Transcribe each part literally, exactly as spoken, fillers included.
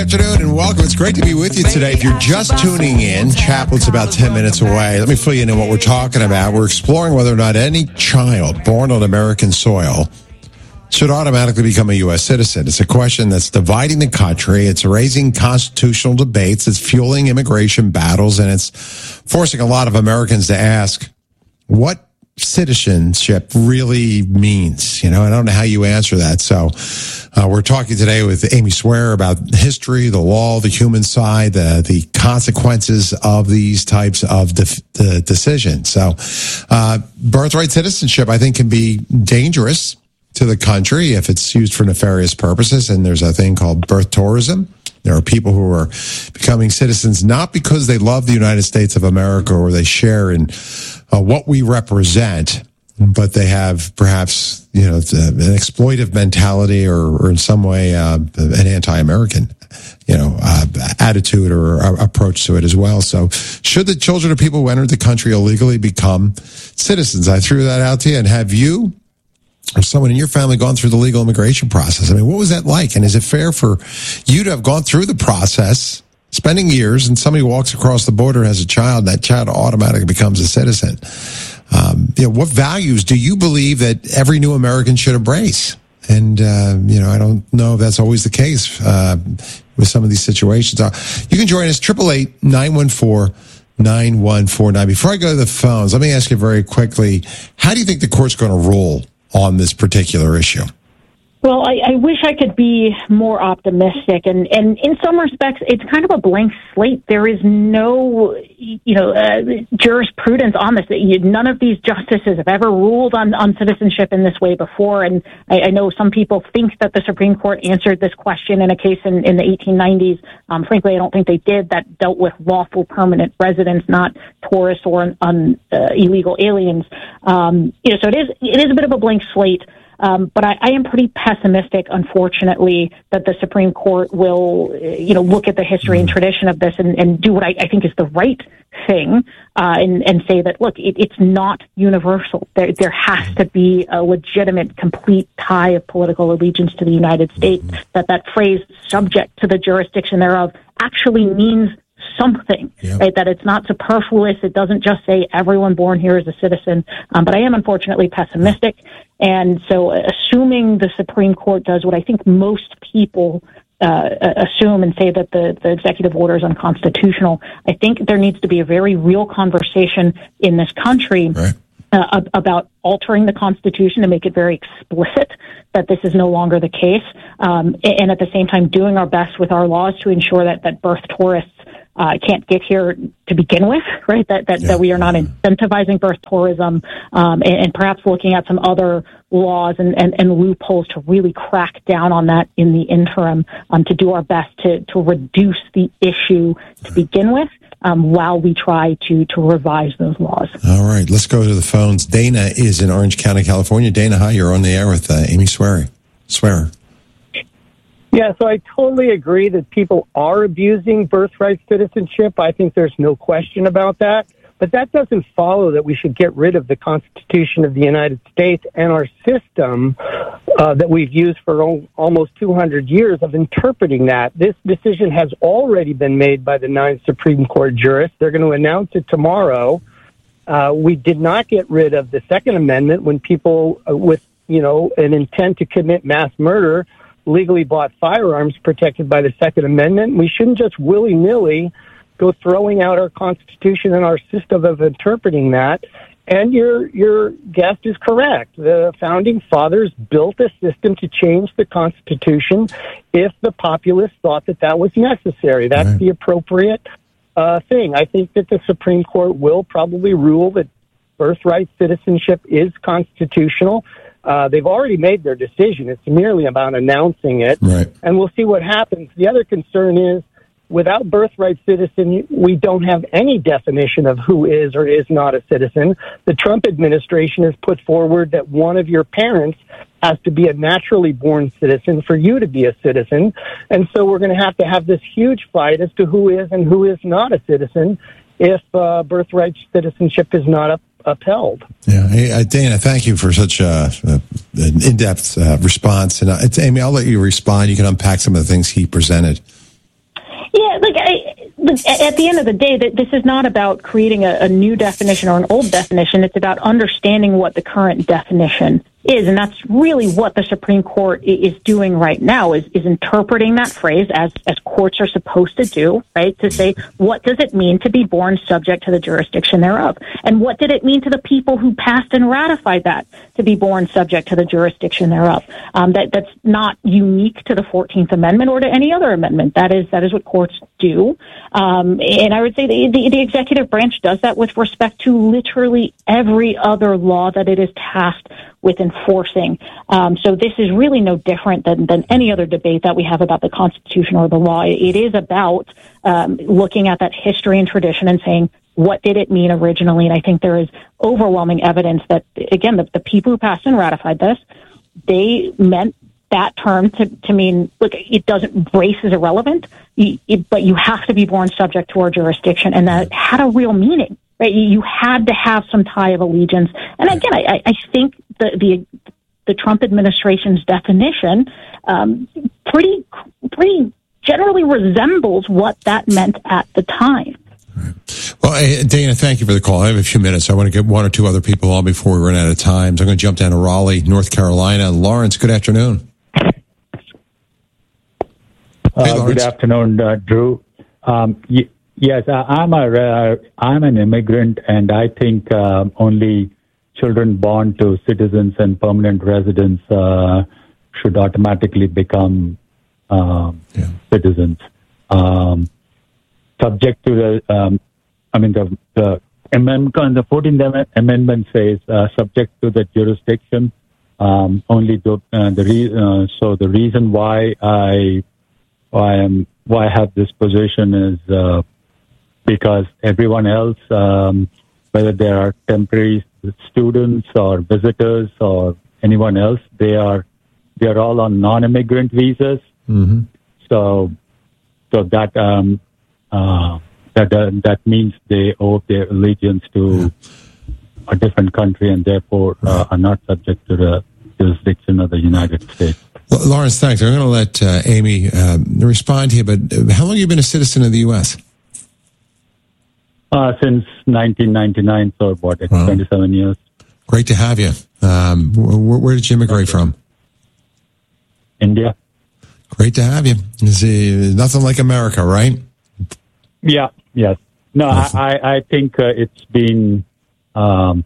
Good afternoon and welcome. It's great to be with you today. If you're just tuning in, Chapel's about ten minutes away. Let me fill you in on what we're talking about. We're exploring whether or not any child born on American soil should automatically become a U S citizen. It's a question that's dividing the country. It's raising constitutional debates. It's fueling immigration battles, and it's forcing a lot of Americans to ask what citizenship really means. You know, I don't know how you answer that. So uh, we're talking today with Amy Swearer about history, the law, the human side, the, the consequences of these types of de- de- decisions. So uh, birthright citizenship, I think, can be dangerous to the country if it's used for nefarious purposes. And there's a thing called birth tourism. There are people who are becoming citizens not because they love the United States of America or they share in uh, what we represent, but they have perhaps, you know, an exploitive mentality or, or in some way uh, an anti-American, you know, uh, attitude or uh, approach to it as well. So should the children of people who entered the country illegally become citizens? I threw that out to you. And have you or someone in your family gone through the legal immigration process? I mean, what was that like? And is it fair for you to have gone through the process, spending years, and somebody walks across the border and has a child, and that child automatically becomes a citizen? Um, you know, what values do you believe that every new American should embrace? And, uh, you know, I don't know if that's always the case uh, with some of these situations. Uh, you can join us, eight eight eight, nine one four, nine one four nine. Before I go to the phones, let me ask you very quickly, how do you think the court's going to rule on this particular issue? Well, I, I wish I could be more optimistic, and, and in some respects, it's kind of a blank slate. There is no, you know, uh, jurisprudence on this. None of these justices have ever ruled on, on citizenship in this way before, and I, I know some people think that the Supreme Court answered this question in a case in, in the eighteen nineties. Um, frankly, I don't think they did. That dealt with lawful permanent residents, not tourists or um, uh, illegal aliens. Um, you know, so it is it is a bit of a blank slate. Um, but I, I am pretty pessimistic, unfortunately, that the Supreme Court will, you know, look at the history and tradition of this and, and do what I, I think is the right thing, uh, and, and say that, look, it, it's not universal. There, there has to be a legitimate, complete tie of political allegiance to the United States, that that phrase, subject to the jurisdiction thereof, actually means something, yep. Right? That it's not superfluous. It doesn't just say everyone born here is a citizen. Um, but I am unfortunately pessimistic. And so assuming the Supreme Court does what I think most people uh, assume and say that the, the executive order is unconstitutional, I think there needs to be a very real conversation in this country right. uh, about altering the Constitution to make it very explicit that this is no longer the case. Um, and at the same time, doing our best with our laws to ensure that, that birth tourists Uh, can't get here to begin with, right? That that, yeah. that we are not incentivizing birth tourism, um, and, and perhaps looking at some other laws and, and, and loopholes to really crack down on that in the interim, um, to do our best to, to reduce the issue to begin with, um, while we try to, to revise those laws. All right, let's go to the phones. Dana is in Orange County, California. Dana, hi, you're on the air with uh, Amy Swearer. Swearer. Yeah, so I totally agree that people are abusing birthright citizenship. I think there's no question about that. But that doesn't follow that we should get rid of the Constitution of the United States and our system uh, that we've used for o- almost two hundred years of interpreting that. This decision has already been made by the nine Supreme Court jurists. They're going to announce it tomorrow. Uh, we did not get rid of the Second Amendment when people uh, with, you know, an intent to commit mass murder legally bought firearms protected by the Second Amendment. We shouldn't just willy-nilly go throwing out our Constitution and our system of interpreting that. And your your guest is correct. The Founding Fathers built a system to change the Constitution if the populace thought that that was necessary. That's right. The appropriate uh, thing. I think that the Supreme Court will probably rule that birthright citizenship is constitutional. Uh, they've already made their decision. It's merely about announcing it, right. And we'll see what happens. The other concern is, without birthright citizen, we don't have any definition of who is or is not a citizen. The Trump administration has put forward that one of your parents has to be a naturally born citizen for you to be a citizen. And so we're going to have to have this huge fight as to who is and who is not a citizen if uh, birthright citizenship is not up. upheld. Yeah, hey, Dana, thank you for such a, a, an in-depth uh, response. And uh, it's, Amy, I'll let you respond. You can unpack some of the things he presented. Yeah, like I, look, at the end of the day, that this is not about creating a, a new definition or an old definition. It's about understanding what the current definition is, and that's really what the Supreme Court is doing right now, is, is interpreting that phrase as, as courts are supposed to do, right, to say, what does it mean to be born subject to the jurisdiction thereof? And what did it mean to the people who passed and ratified that, to be born subject to the jurisdiction thereof? Um, that, that's not unique to the fourteenth Amendment or to any other amendment. That is that is what courts do. Um, and I would say the, the, the executive branch does that with respect to literally every other law that it is tasked with enforcing. Um, so this is really no different than, than any other debate that we have about the Constitution or the law. It is about um, looking at that history and tradition and saying, what did it mean originally? And I think there is overwhelming evidence that, again, the, the people who passed and ratified this, they meant that term to, to mean, look, it doesn't, race is irrelevant, you, it, but you have to be born subject to our jurisdiction, and that had a real meaning. Right, you had to have some tie of allegiance, and again, I, I think the, the the Trump administration's definition um, pretty pretty generally resembles what that meant at the time. Well, hey, Dana, thank you for the call. I have a few minutes. I want to get one or two other people on before we run out of time. So I'm going to jump down to Raleigh, North Carolina. Lawrence, good afternoon. Uh, hey, Lawrence. Good afternoon, uh, Drew. Um, y- yes, uh, I'm a uh, I'm an immigrant, and I think uh, only children born to citizens and permanent residents uh, should automatically become uh, yeah. citizens. Um, subject to the, um, I mean, the, the amendment, the fourteenth Amendment says uh, subject to the jurisdiction. Um, only the, uh, the re- uh, so the reason why I why I'm why I have this position is uh, because everyone else, um, whether they are temporary students or visitors or anyone else, they are they are all on non-immigrant visas. Mm-hmm. So so that um, uh, that uh, that means they owe their allegiance to a different country and therefore uh, are not subject to the jurisdiction of the United States. Well, Lawrence, thanks. I'm going to let uh, Amy uh, respond here, but how long have you been a citizen of the U S? Uh, since nineteen ninety-nine, so what, wow. twenty-seven years. Great to have you. Um, where, where did you immigrate from? India. Great to have you. There's nothing like America, right? Yeah, yes. No, I, I, I think uh, it's been, um,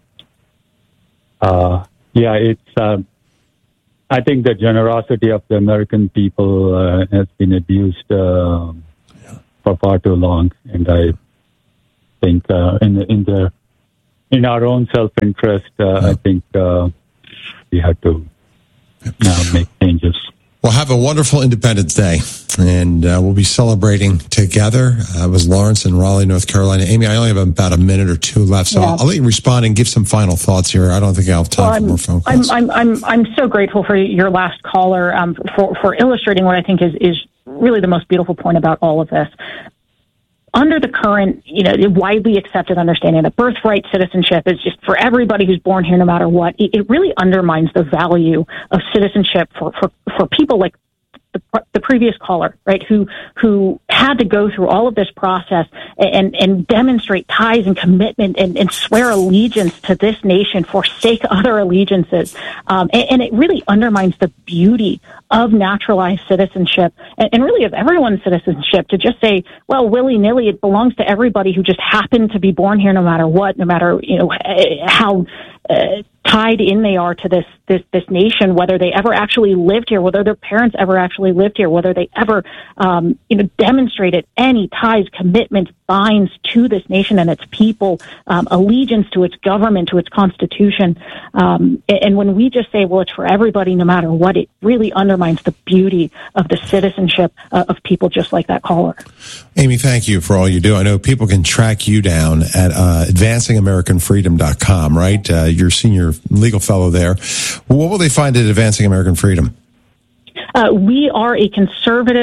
uh, yeah, it's, uh, I think the generosity of the American people uh, has been abused uh, yeah. for far too long, and I think uh, in the, in the in our own self-interest, uh, yeah. I think uh, we have to now make changes. Well, have a wonderful Independence Day, and uh, we'll be celebrating together. Uh, it was Lawrence in Raleigh, North Carolina. Amy, I only have about a minute or two left, so yeah. I'll, I'll let you respond and give some final thoughts here. I don't think I'll have time well, for more phone calls. I'm, I'm, I'm, I'm so grateful for your last caller um, for, for illustrating what I think is, is really the most beautiful point about all of this. Under the current, you know, widely accepted understanding that birthright citizenship is just for everybody who's born here, no matter what, it, it really undermines the value of citizenship for, for, for people like the, the previous caller, right, who who had to go through all of this process and, and demonstrate ties and commitment and, and swear allegiance to this nation, forsake other allegiances. Um, and, and it really undermines the beauty of naturalized citizenship and, and really of everyone's citizenship to just say, well, willy-nilly, it belongs to everybody who just happened to be born here no matter what, no matter, you know, how uh, tied in they are to this, this, this nation, whether they ever actually lived here, whether their parents ever actually lived here, whether they ever, um, you know, demonstrated any ties, commitments, binds to this nation and its people, um, allegiance to its government, to its constitution. Um, and when we just say, well, it's for everybody no matter what, it really undermines the beauty of the citizenship uh, of people just like that caller. Amy, thank you for all you do. I know people can track you down at uh, advancing american freedom dot com, right? Uh, you're senior legal fellow there. What will they find at Advancing American Freedom? Uh, we are a conservative,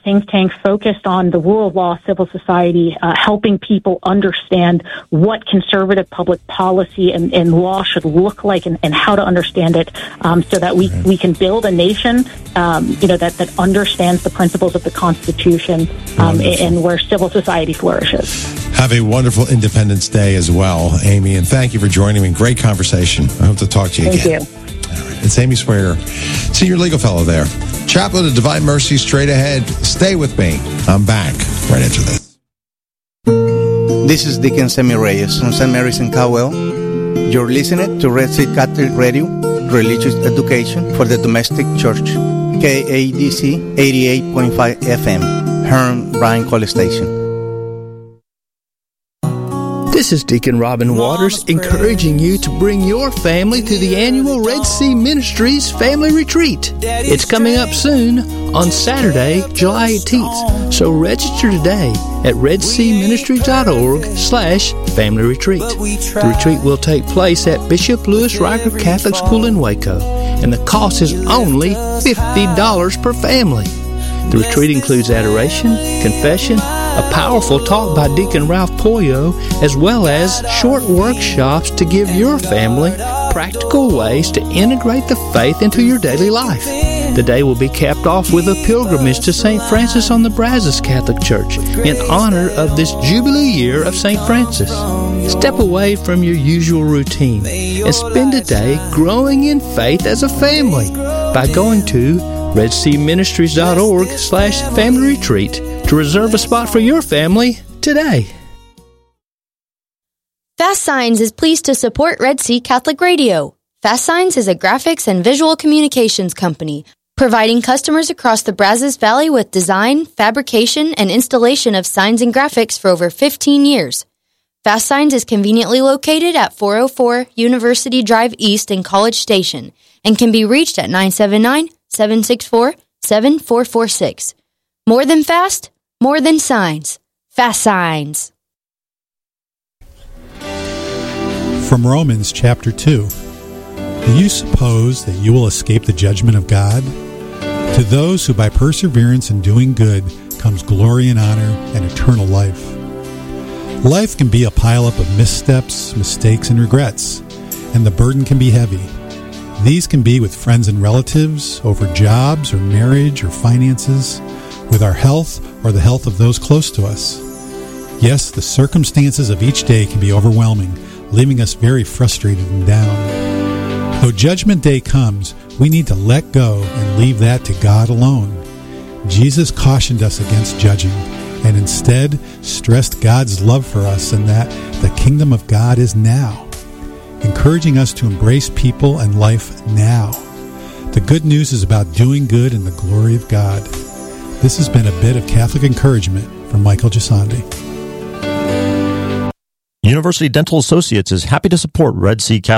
think tank focused on the rule of law, civil society, uh, helping people understand what conservative public policy and, and law should look like and, and how to understand it, um, so that we, we can build a nation, um, you know, that, that understands the principles of the Constitution, um, and, and where civil society flourishes. Have a wonderful Independence Day as well, Amy, and thank you for joining me. Great conversation. I hope to talk to you thank again. Thank you. All right. It's Amy Swager, Senior Legal Fellow there. Chaplain of Divine Mercy, straight ahead. Stay with me. I'm back right after this. This is Deacon Sammy Reyes from Saint Mary's in Cowell. You're listening to Red Sea Catholic Radio, religious education for the domestic church. K A D C eighty-eight point five F M, Hearn Bryan College Station. This is Deacon Robin Waters encouraging you to bring your family to the annual Red Sea Ministries Family Retreat. It's coming up soon on Saturday, July eighteenth. So register today at redseaministries.org slash family retreat. The retreat will take place at Bishop Louis Reiger Catholic School in Waco, and the cost is only fifty dollars per family. The retreat includes adoration, confession, a powerful talk by Deacon Ralph Polio, as well as short workshops to give your family practical ways to integrate the faith into your daily life. The day will be capped off with a pilgrimage to Saint Francis on the Brazos Catholic Church in honor of this Jubilee year of Saint Francis. Step away from your usual routine and spend a day growing in faith as a family by going to redseaministries.org slash family retreat to reserve a spot for your family today. Fast Signs is pleased to support Red Sea Catholic Radio. Fast Signs is a graphics and visual communications company, providing customers across the Brazos Valley with design, fabrication, and installation of signs and graphics for over fifteen years. Fast Signs is conveniently located at four oh four University Drive East in College Station and can be reached at nine seven nine, seven six four, seven four four six. More than fast, more than signs. Fast Signs. From Romans chapter two. Do you suppose that you will escape the judgment of God? To those who by perseverance in doing good comes glory and honor and eternal life. Life can be a pileup of missteps, mistakes, and regrets, and the burden can be heavy. These can be with friends and relatives, over jobs or marriage or finances, with our health or the health of those close to us. Yes, the circumstances of each day can be overwhelming, leaving us very frustrated and down. Though Judgment Day comes, we need to let go and leave that to God alone. Jesus cautioned us against judging, and instead stressed God's love for us and that the kingdom of God is now, encouraging us to embrace people and life now. The good news is about doing good in the glory of God. This has been a bit of Catholic encouragement from Michael Gisandi. University Dental Associates is happy to support Red Sea Catholic